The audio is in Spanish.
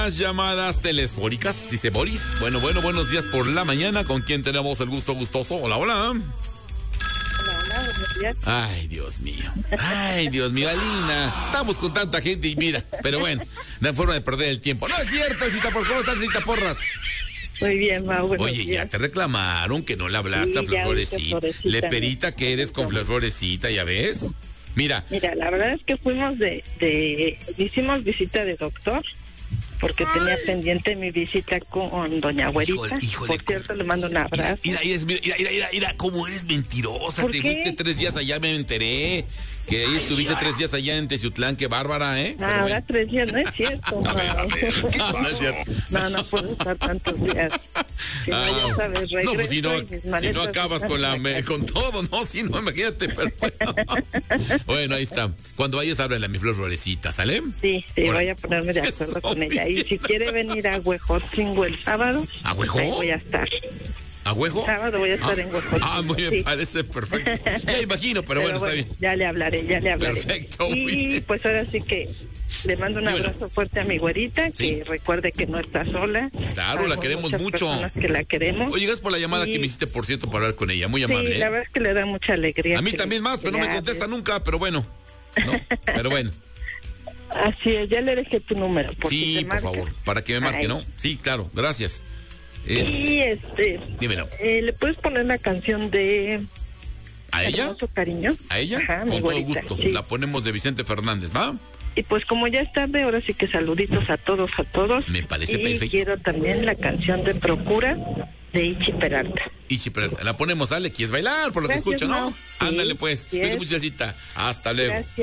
Las llamadas telefónicas, dice Boris. Bueno, buenos días por la mañana. ¿Con quién tenemos el gusto gustoso? Hola. Hola, buenos días. Ay, Dios mío, Alina. Estamos con tanta gente y mira, pero bueno, no hay forma de perder el tiempo. No es cierto, Citaporras. ¿Cómo estás, Citaporras? Muy bien, Mau. Oye, ya te reclamaron que no le hablaste a Flor Florecita. Le perita que eres con Flor Florecita, ¿ya ves? Mira, la verdad es que fuimos hicimos visita de doctor, porque tenía pendiente mi visita con doña Güerita. Híjole, por cierto, le mando un abrazo. Mira, cómo eres mentirosa. Te fuiste 3 días allá, me enteré. Que ahí estuviste 3 días allá en Teciutlán, qué bárbara, ¿eh? Ahora 3 días, no es cierto. A ver, no es cierto. No puedo estar tantos días. Si no, ya sabes, regreso. No, pues si no acabas con todo, no, si no, imagínate. Pero bueno, ahí está. Cuando vayas, háblale a mi Flor Florecita, ¿sale? Sí, voy a ponerme de acuerdo con ella. Y si quiere venir a Huejotzingo el sábado, ¿a Huejo? Ahí voy a estar. ¿A Huejo? El sábado voy a estar en Huejotzingo. Muy bien, parece perfecto. Ya imagino, pero bueno, está bien. Ya le hablaré. Perfecto. Y pues ahora sí que le mando un abrazo fuerte a mi Güerita, que recuerde que no está sola. Claro, la queremos mucho. Que la queremos. Oye, gracias por la llamada que me hiciste, por cierto, para hablar con ella. Muy amable. Sí, la verdad es que le da mucha alegría. A mí también más, pero no me contesta nunca, pero bueno. No, pero bueno. Así es, ya le dejé tu número. Sí, por favor, para que me marque, ¿no? Sí, claro, gracias. Y dímelo. ¿Le puedes poner la canción de... ¿A ella? Hermoso cariño. ¿A ella? Ajá, con mi todo Güerita, gusto. sí. La ponemos de Vicente Fernández, ¿va? Y pues como ya es tarde, ahora sí que saluditos a todos. Me parece perfecto. Y quiero también la canción de Procura de Ichi Peralta. La ponemos, Ale, ¿quieres bailar? Por lo Gracias, que escucho, ¿no? Sí, Ándale, pues. Muchas gracias. Hasta luego. Gracias.